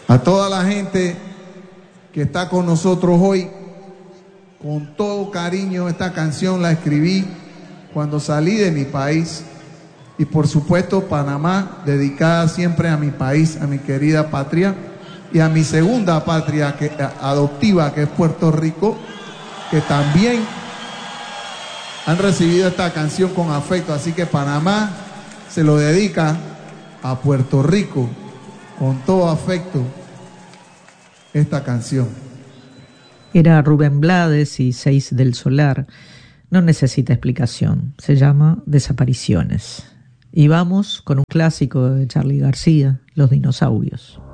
A toda la gente que está con nosotros hoy, con todo cariño, esta canción la escribí cuando salí de mi país. Y por supuesto Panamá, dedicada siempre a mi país, a mi querida patria y a mi segunda patria adoptiva, que es Puerto Rico, que también han recibido esta canción con afecto. Así que Panamá se lo dedica a Puerto Rico con todo afecto esta canción. Era Rubén Blades y 6 del Solar. No necesita explicación. Se llama Desapariciones. Y vamos con un clásico de Charly García, Los dinosaurios.